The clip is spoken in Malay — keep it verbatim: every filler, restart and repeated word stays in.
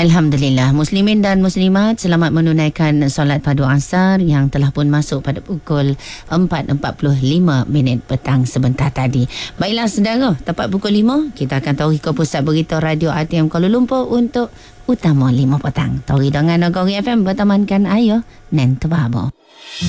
Alhamdulillah, muslimin dan muslimat selamat menunaikan solat padu asar yang telah pun masuk pada pukul empat empat puluh lima minit petang sebentar tadi. Baiklah saudara, tepat pukul lima kita akan tahu ke pusat berita Radio A T M Kuala Lumpur untuk Utama lima petang. Tahu dengan Nagori F M bertemankan ayah Nen Tebabo.